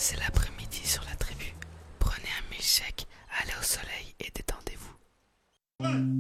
C'est l'après-midi sur la tribu. Prenez un milkshake, allez au soleil et détendez-vous.